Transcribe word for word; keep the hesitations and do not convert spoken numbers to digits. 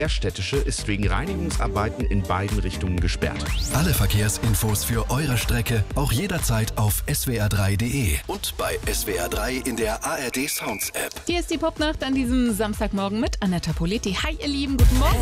Der Städtische ist wegen Reinigungsarbeiten in beiden Richtungen gesperrt. Alle Verkehrsinfos für eure Strecke auch jederzeit auf s w r drei punkt d e und bei S W R drei in der A R D Sounds App. Hier ist die Popnacht an diesem Samstagmorgen mit Annetta Politi. Hi ihr Lieben, guten Morgen.